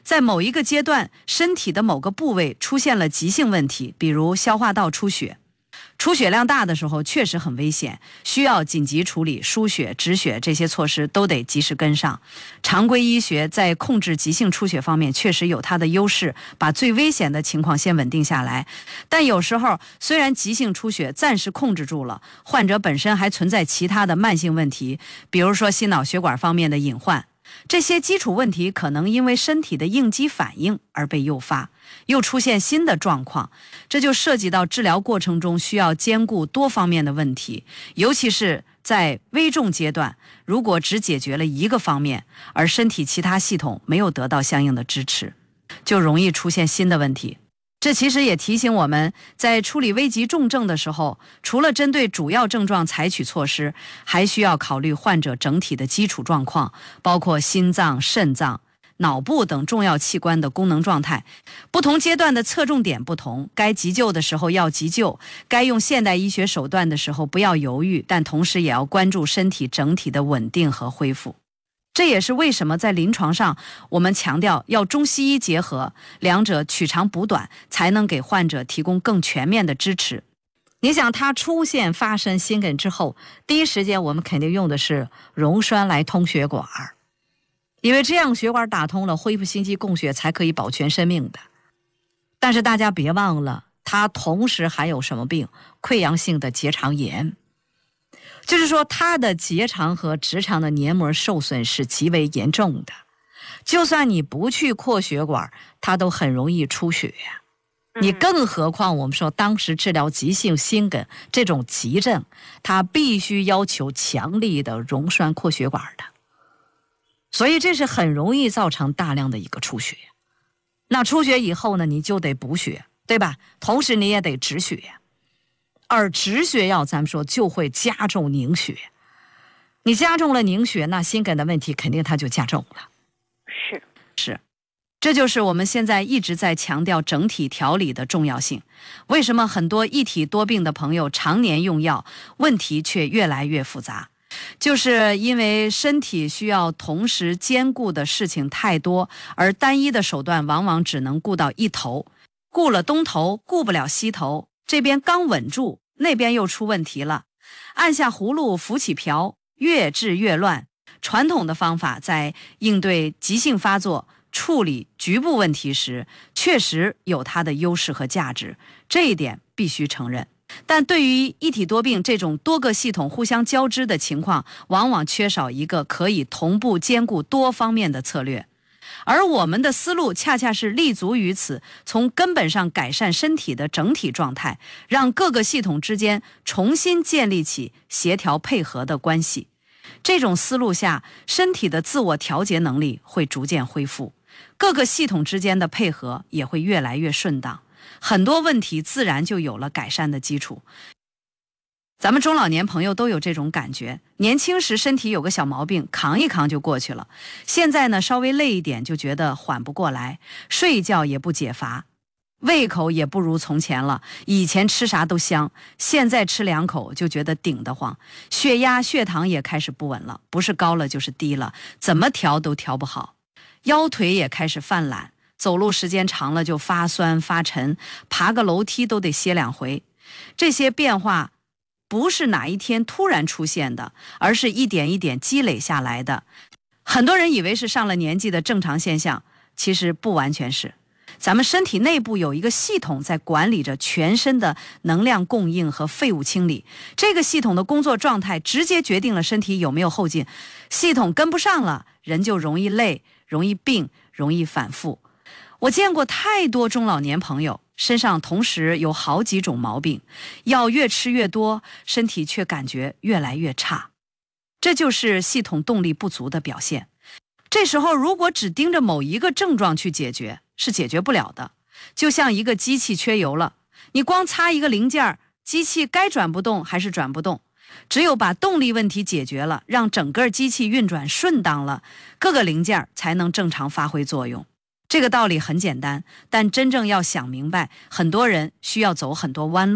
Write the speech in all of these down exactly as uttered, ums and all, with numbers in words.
在某一个阶段，身体的某个部位出现了急性问题，比如消化道出血。出血量大的时候确实很危险，需要紧急处理，输血、止血这些措施都得及时跟上。常规医学在控制急性出血方面确实有它的优势，把最危险的情况先稳定下来。但有时候虽然急性出血暂时控制住了，患者本身还存在其他的慢性问题，比如说心脑血管方面的隐患。这些基础问题可能因为身体的应激反应而被诱发，又出现新的状况，这就涉及到治疗过程中需要兼顾多方面的问题，尤其是在危重阶段，如果只解决了一个方面，而身体其他系统没有得到相应的支持，就容易出现新的问题。这其实也提醒我们，在处理危急重症的时候，除了针对主要症状采取措施，还需要考虑患者整体的基础状况，包括心脏、肾脏、脑部等重要器官的功能状态。不同阶段的侧重点不同，该急救的时候要急救，该用现代医学手段的时候不要犹豫，但同时也要关注身体整体的稳定和恢复。这也是为什么在临床上我们强调要中西医结合，两者取长补短，才能给患者提供更全面的支持。你想他出现发生心梗之后，第一时间我们肯定用的是溶栓来通血管，因为这样血管打通了，恢复心肌供血才可以保全生命的。但是大家别忘了，他同时还有什么病？溃疡性的结肠炎。就是说它的结肠和直肠的黏膜受损是极为严重的，就算你不去扩血管，它都很容易出血。你更何况我们说当时治疗急性心梗这种急症，它必须要求强力的溶栓扩血管的，所以这是很容易造成大量的一个出血。那出血以后呢，你就得补血，对吧？同时你也得止血，而止血药咱们说就会加重凝血，你加重了凝血，那心梗的问题肯定它就加重了。 是是，这就是我们现在一直在强调整体调理的重要性。为什么很多一体多病的朋友常年用药，问题却越来越复杂？就是因为身体需要同时兼顾的事情太多，而单一的手段往往只能顾到一头，顾了东头，顾不了西头。这边刚稳住，那边又出问题了，按下葫芦浮起瓢，越治越乱。传统的方法在应对急性发作、处理局部问题时，确实有它的优势和价值，这一点必须承认。但对于一体多病这种多个系统互相交织的情况，往往缺少一个可以同步兼顾多方面的策略。而我们的思路恰恰是立足于此，从根本上改善身体的整体状态，让各个系统之间重新建立起协调配合的关系。这种思路下，身体的自我调节能力会逐渐恢复，各个系统之间的配合也会越来越顺当，很多问题自然就有了改善的基础。咱们中老年朋友都有这种感觉，年轻时身体有个小毛病，扛一扛就过去了，现在呢稍微累一点就觉得缓不过来，睡一觉也不解乏，胃口也不如从前了，以前吃啥都香，现在吃两口就觉得顶得慌，血压血糖也开始不稳了，不是高了就是低了，怎么调都调不好，腰腿也开始犯懒，走路时间长了就发酸发沉，爬个楼梯都得歇两回。这些变化不是哪一天突然出现的，而是一点一点积累下来的。很多人以为是上了年纪的正常现象，其实不完全是。咱们身体内部有一个系统在管理着全身的能量供应和废物清理，这个系统的工作状态直接决定了身体有没有后劲。系统跟不上了，人就容易累，容易病，容易反复。我见过太多中老年朋友身上同时有好几种毛病，药越吃越多，身体却感觉越来越差，这就是系统动力不足的表现。这时候如果只盯着某一个症状去解决，是解决不了的。就像一个机器缺油了，你光擦一个零件，机器该转不动还是转不动。只有把动力问题解决了，让整个机器运转顺当了，各个零件才能正常发挥作用。这个道理很简单，但真正要想明白，很多人需要走很多弯路。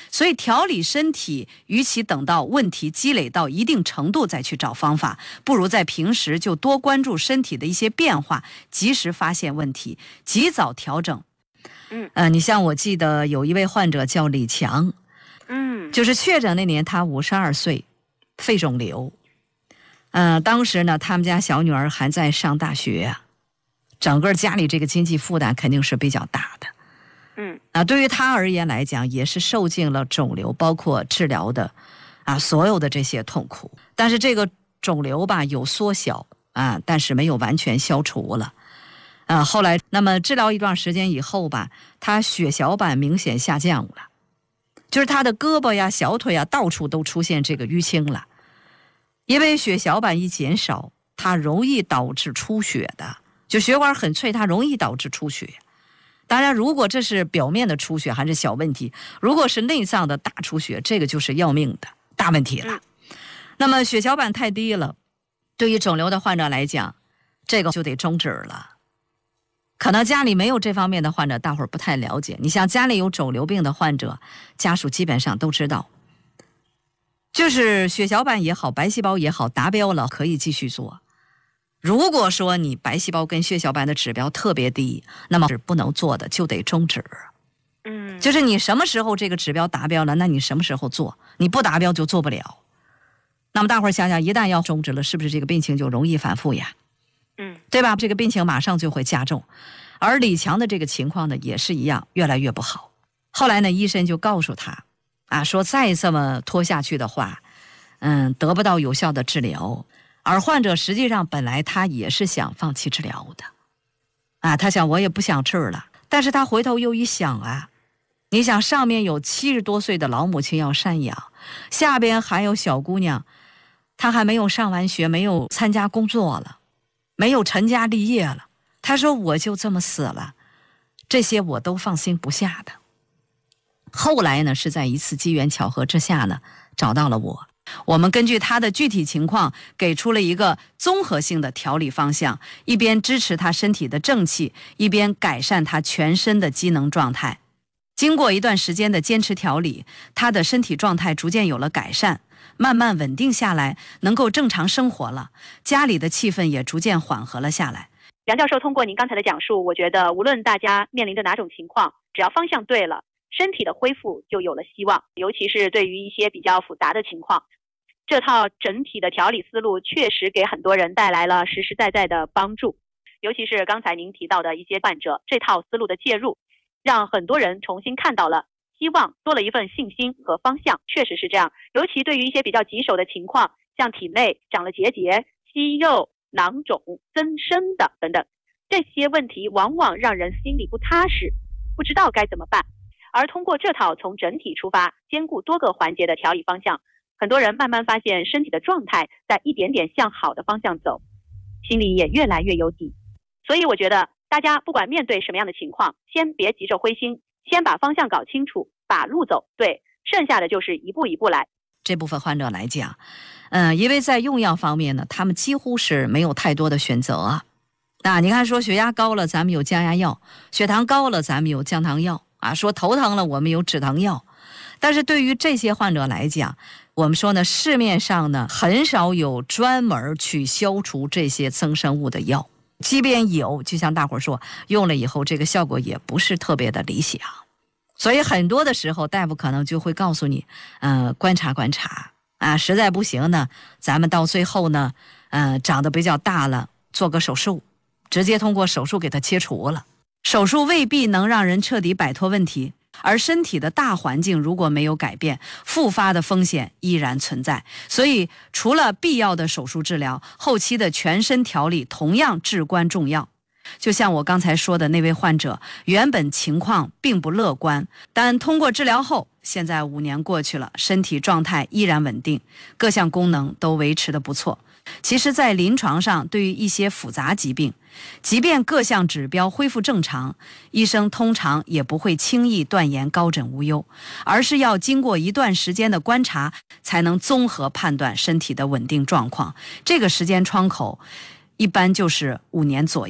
所以调理身体，与其等到问题积累到一定程度再去找方法，不如在平时就多关注身体的一些变化，及时发现问题，及早调整。 嗯， 呃，你像我记得有一位患者叫李强， 嗯， 就是确诊那年他五十二岁，肺肿瘤。呃，当时呢，他们家小女儿还在上大学啊，整个家里这个经济负担肯定是比较大的。 嗯， 啊，对于他而言来讲，也是受尽了肿瘤包括治疗的啊所有的这些痛苦。但是这个肿瘤吧有缩小啊，但是没有完全消除了。啊，后来那么治疗一段时间以后吧，他血小板明显下降了，就是他的胳膊呀、小腿呀，到处都出现这个淤青了。因为血小板一减少，它容易导致出血的，就血管很脆，它容易导致出血。当然，如果这是表面的出血还是小问题，如果是内脏的大出血，这个就是要命的大问题了。那么血小板太低了，对于肿瘤的患者来讲，这个就得终止了。可能家里没有这方面的患者，大伙儿不太了解。你像家里有肿瘤病的患者，家属基本上都知道，就是血小板也好，白细胞也好，达标了可以继续做。如果说你白细胞跟血小板的指标特别低，那么是不能做的，就得终止。 嗯， 就是你什么时候这个指标达标了，那你什么时候做，你不达标就做不了。那么大伙儿想想，一旦要终止了，是不是这个病情就容易反复呀？ 嗯， 对吧？这个病情马上就会加重。而李强的这个情况呢，也是一样，越来越不好。后来呢，医生就告诉他，啊，说再这么拖下去的话，嗯，得不到有效的治疗。而患者实际上本来他也是想放弃治疗的，啊，他想我也不想治了，但是他回头又一想啊，你想上面有七十多岁的老母亲要赡养，下边还有小姑娘，她还没有上完学，没有参加工作了，没有成家立业了，他说我就这么死了，这些我都放心不下的。后来呢，是在一次机缘巧合之下呢，找到了我。我们根据他的具体情况，给出了一个综合性的调理方向，一边支持他身体的正气，一边改善他全身的机能状态。经过一段时间的坚持调理，他的身体状态逐渐有了改善，慢慢稳定下来，能够正常生活了，家里的气氛也逐渐缓和了下来。 杨教授，通过您刚才的讲述，我觉得无论大家面临着哪种情况，只要方向对了，身体的恢复就有了希望。尤其是对于一些比较复杂的情况，这套整体的调理思路确实给很多人带来了实实在在的帮助。尤其是刚才您提到的一些患者，这套思路的介入，让很多人重新看到了希望，多了一份信心和方向。确实是这样，尤其对于一些比较棘手的情况，像体内长了结节、息肉、囊肿、增生的等等，这些问题往往让人心里不踏实，不知道该怎么办。而通过这套从整体出发，兼顾多个环节的调理方向，很多人慢慢发现身体的状态在一点点向好的方向走，心里也越来越有底。所以我觉得大家不管面对什么样的情况，先别急着灰心，先把方向搞清楚，把路走对，剩下的就是一步一步来。 这部分患者来讲，嗯，因为在用药方面呢，他们几乎是没有太多的选择啊。那你看，说血压高了，咱们有降压药；血糖高了，咱们有降糖药啊；说头疼了，我们有止疼药。但是对于这些患者来讲，我们说呢，市面上呢很少有专门去消除这些增生物的药，即便有，就像大伙儿说，用了以后这个效果也不是特别的理想。所以很多的时候，大夫可能就会告诉你，呃，观察观察啊，实在不行呢，咱们到最后呢，呃，长得比较大了，做个手术，直接通过手术给它切除了。手术未必能让人彻底摆脱问题，而身体的大环境如果没有改变，复发的风险依然存在。所以除了必要的手术治疗，后期的全身调理同样至关重要。就像我刚才说的那位患者，原本情况并不乐观，但通过治疗后，现在五年过去了，身体状态依然稳定，各项功能都维持得不错。其实在临床上，对于一些复杂疾病，即便各项指标恢复正常，医生通常也不会轻易断言高枕无忧，而是要经过一段时间的观察，才能综合判断身体的稳定状况。这个时间窗口一般就是五年左右。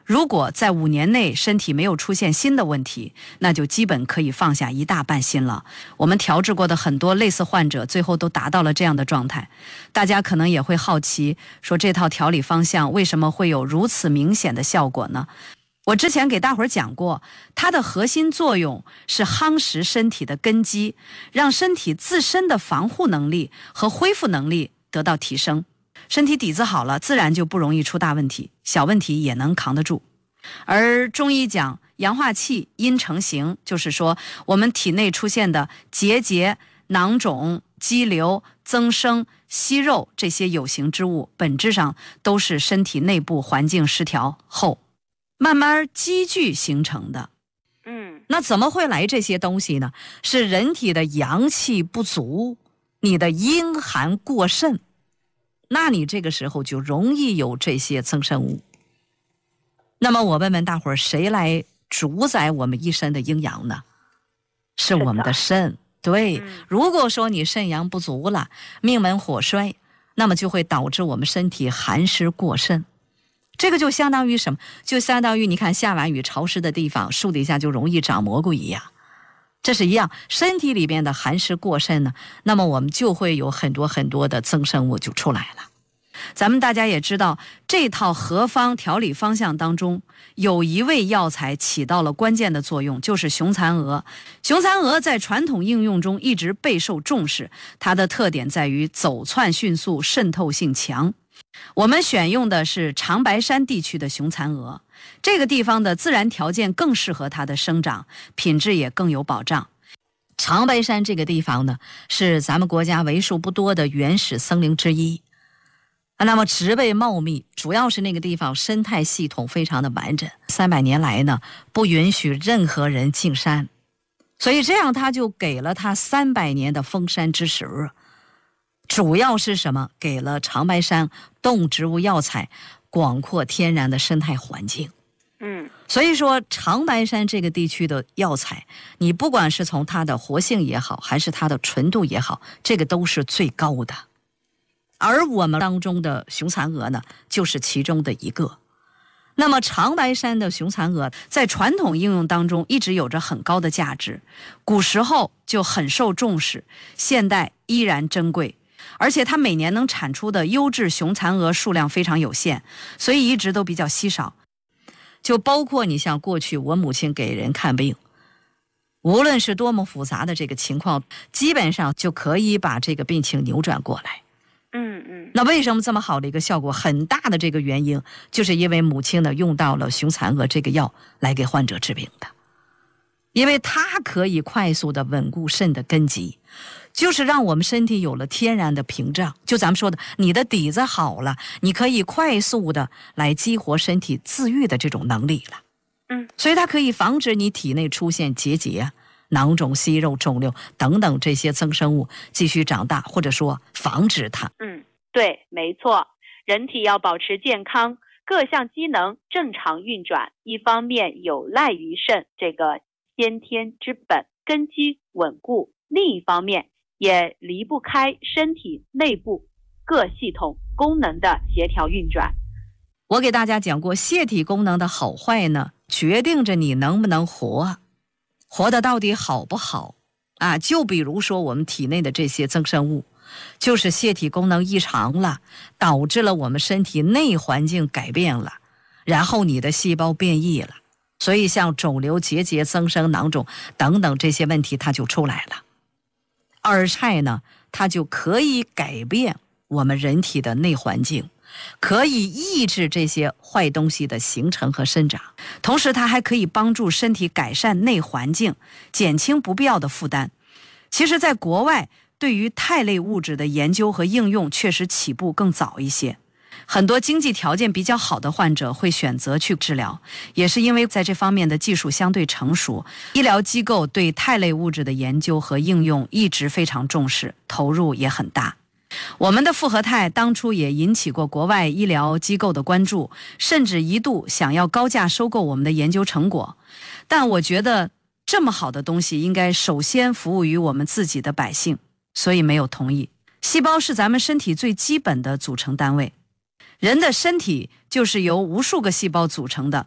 如果在五年内身体没有出现新的问题，那就基本可以放下一大半心了。我们调治过的很多类似患者，最后都达到了这样的状态。大家可能也会好奇，说这套调理方向为什么会有如此明显的效果呢？我之前给大伙儿讲过，它的核心作用是夯实身体的根基，让身体自身的防护能力和恢复能力得到提升。身体底子好了，自然就不容易出大问题，小问题也能扛得住。而中医讲阳化气，阴成形，就是说我们体内出现的结节、囊肿、肌瘤、增生、息肉这些有形之物，本质上都是身体内部环境失调后慢慢积聚形成的。 嗯， 那怎么会来这些东西呢？是人体的阳气不足，你的阴寒过甚，那你这个时候就容易有这些增生物。那么我问问大伙儿，谁来主宰我们一身的阴阳呢？是我们的肾。对，如果说你肾阳不足了，命门火衰，那么就会导致我们身体寒湿过甚。这个就相当于什么？就相当于你看下完雨潮湿的地方，树底下就容易长蘑菇一样。这是一样，身体里边的寒湿过甚呢，那么我们就会有很多很多的增生物就出来了。咱们大家也知道，这套合方调理方向当中，有一味药材起到了关键的作用，就是雄蚕蛾。雄蚕蛾在传统应用中一直备受重视，它的特点在于走窜迅速，渗透性强。我们选用的是长白山地区的雄蚕蛾，这个地方的自然条件更适合它的生长，品质也更有保障。长白山这个地方呢，是咱们国家为数不多的原始森林之一。那么植被茂密，主要是那个地方生态系统非常的完整。三百年来呢，不允许任何人进山，所以这样他就给了他三百年的封山之时。主要是什么？给了长白山动植物药材广阔天然的生态环境。 嗯， 所以说长白山这个地区的药材，你不管是从它的活性也好，还是它的纯度也好，这个都是最高的。而我们当中的雄蚕蛾呢，就是其中的一个。那么长白山的雄蚕蛾在传统应用当中一直有着很高的价值，古时候就很受重视，现代依然珍贵。而且它每年能产出的优质雄蚕蛾数量非常有限，所以一直都比较稀少。就包括你像过去我母亲给人看病，无论是多么复杂的这个情况，基本上就可以把这个病情扭转过来。 嗯嗯， 那为什么这么好的一个效果？很大的这个原因，就是因为母亲呢用到了雄蚕蛾这个药来给患者治病的，因为它可以快速的稳固肾的根基，就是让我们身体有了天然的屏障。就咱们说的，你的底子好了，你可以快速的来激活身体自愈的这种能力了。 嗯， 所以它可以防止你体内出现结节、囊肿、息肉、肿瘤等等这些增生物继续长大，或者说防止它。 嗯，对，没错。人体要保持健康，各项机能正常运转，一方面有赖于肾这个先天之本根基稳固，另一方面也离不开身体内部各系统功能的协调运转。 我给大家讲过，泄体功能的好坏呢，决定着你能不能活，活得到底好不好啊？就比如说我们体内的这些增生物，就是泄体功能异常了，导致了我们身体内环境改变了，然后你的细胞变异了，所以像肿瘤、结节、增生、囊肿等等这些问题它就出来了。二肽呢，它就可以改变我们人体的内环境，可以抑制这些坏东西的形成和生长，同时它还可以帮助身体改善内环境，减轻不必要的负担。其实在国外，对于肽类物质的研究和应用确实起步更早一些，很多经济条件比较好的患者会选择去治疗，也是因为在这方面的技术相对成熟，医疗机构对肽类物质的研究和应用一直非常重视，投入也很大。我们的复合肽当初也引起过国外医疗机构的关注，甚至一度想要高价收购我们的研究成果。但我觉得这么好的东西应该首先服务于我们自己的百姓，所以没有同意。细胞是咱们身体最基本的组成单位，人的身体就是由无数个细胞组成的，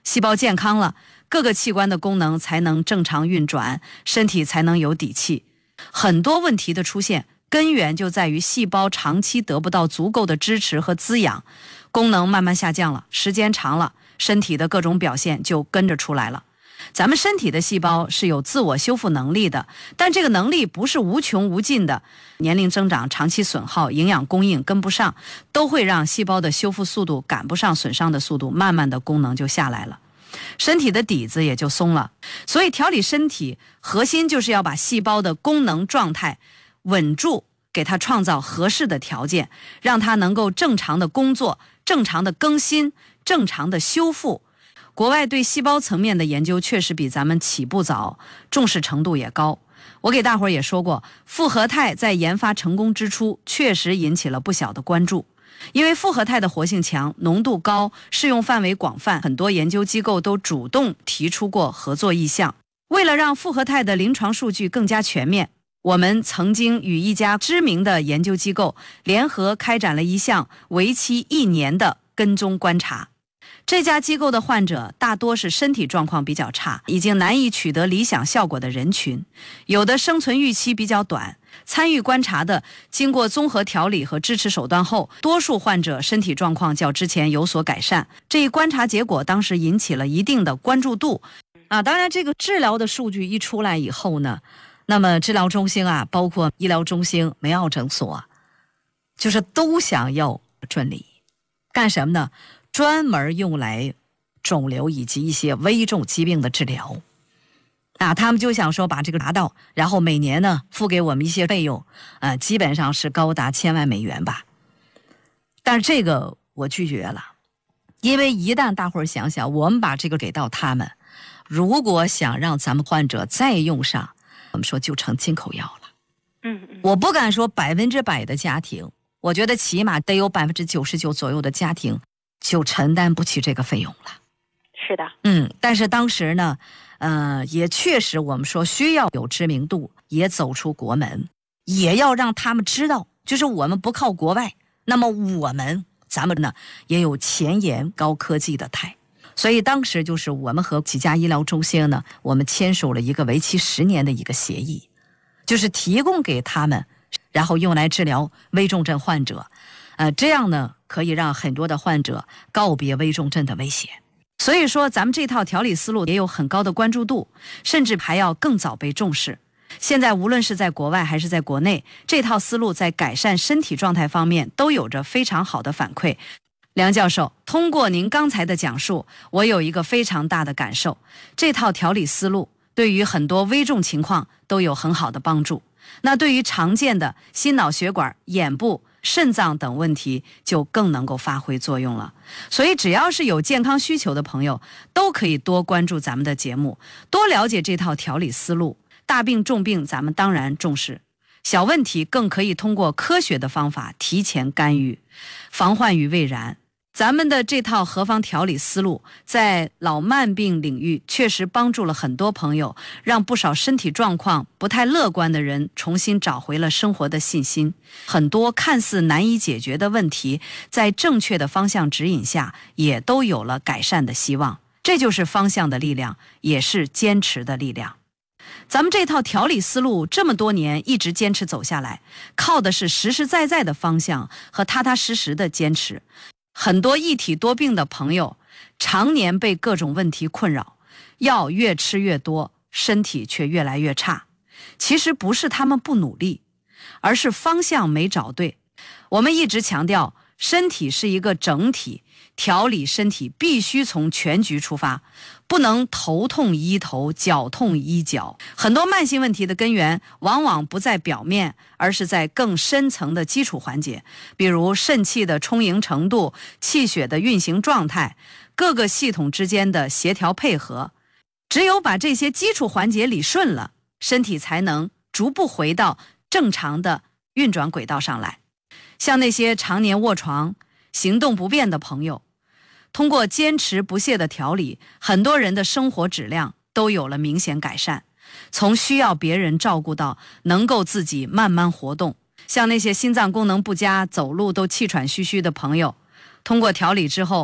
细胞健康了，各个器官的功能才能正常运转，身体才能有底气。很多问题的出现，根源就在于细胞长期得不到足够的支持和滋养，功能慢慢下降了，时间长了，身体的各种表现就跟着出来了。咱们身体的细胞是有自我修复能力的，但这个能力不是无穷无尽的，年龄增长、长期损耗、营养供应跟不上，都会让细胞的修复速度赶不上损伤的速度，慢慢的功能就下来了，身体的底子也就松了。所以调理身体核心就是要把细胞的功能状态稳住，给它创造合适的条件，让它能够正常的工作、正常的更新、正常的修复。国外对细胞层面的研究确实比咱们起步早，重视程度也高。我给大伙儿也说过，复合肽在研发成功之初确实引起了不小的关注，因为复合肽的活性强、浓度高、适用范围广泛，很多研究机构都主动提出过合作意向。为了让复合肽的临床数据更加全面，我们曾经与一家知名的研究机构联合开展了一项为期一年的跟踪观察。这家机构的患者大多是身体状况比较差，已经难以取得理想效果的人群，有的生存预期比较短。参与观察的，经过综合调理和支持手段后，多数患者身体状况较之前有所改善。这一观察结果当时引起了一定的关注度。啊，当然这个治疗的数据一出来以后呢，那么治疗中心啊，包括医疗中心、梅奥诊所，就是都想要专利，干什么呢？专门用来肿瘤以及一些危重疾病的治疗啊，他们就想说把这个拿到，然后每年呢付给我们一些费用，呃，基本上是高达千万美元吧。但是这个我拒绝了，因为一旦大伙儿想想，我们把这个给到他们，如果想让咱们患者再用上，我们说就成进口药了。 嗯嗯， 我不敢说百分之百的家庭，我觉得起码得有百分之九十九左右的家庭就承担不起这个费用了。 是的， 嗯，但是当时呢，呃，也确实我们说需要有知名度，也走出国门，也要让他们知道，就是我们不靠国外，那么我们咱们呢也有前沿高科技的肽。所以当时就是我们和几家医疗中心呢，我们签署了一个为期十年的一个协议，就是提供给他们，然后用来治疗危重症患者。呃，这样呢可以让很多的患者告别危重症的危险。所以说咱们这套调理思路也有很高的关注度，甚至还要更早被重视。现在无论是在国外还是在国内，这套思路在改善身体状态方面都有着非常好的反馈。梁教授，通过您刚才的讲述，我有一个非常大的感受，这套调理思路对于很多危重情况都有很好的帮助。那对于常见的心脑血管、眼部、肾脏等问题就更能够发挥作用了。所以只要是有健康需求的朋友，都可以多关注咱们的节目，多了解这套调理思路。大病重病咱们当然重视，小问题更可以通过科学的方法提前干预，防患于未然。咱们的这套何方调理思路在老慢病领域确实帮助了很多朋友，让不少身体状况不太乐观的人重新找回了生活的信心。很多看似难以解决的问题，在正确的方向指引下也都有了改善的希望。这就是方向的力量，也是坚持的力量。咱们这套调理思路这么多年一直坚持走下来，靠的是实实在在的方向和踏踏实实的坚持。很多一体多病的朋友常年被各种问题困扰，药越吃越多，身体却越来越差。其实不是他们不努力，而是方向没找对。我们一直强调，身体是一个整体，调理身体必须从全局出发，不能头痛医头，脚痛医脚。很多慢性问题的根源往往不在表面，而是在更深层的基础环节，比如肾气的充盈程度、气血的运行状态、各个系统之间的协调配合。只有把这些基础环节理顺了，身体才能逐步回到正常的运转轨道上来。像那些常年卧床、行动不便的朋友，通过坚持不懈的调理，很多人的生活质量都有了明显改善，从需要别人照顾到能够自己慢慢活动。像那些心脏功能不佳、走路都气喘吁吁的朋友，通过调理之后，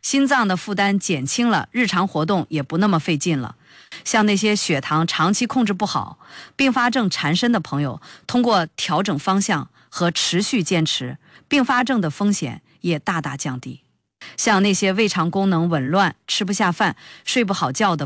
心脏的负担减轻了，日常活动也不那么费劲了。像那些血糖长期控制不好、并发症缠身的朋友，通过调整方向和持续坚持，并发症的风险也大大降低。像那些胃肠功能紊乱、吃不下饭、睡不好觉的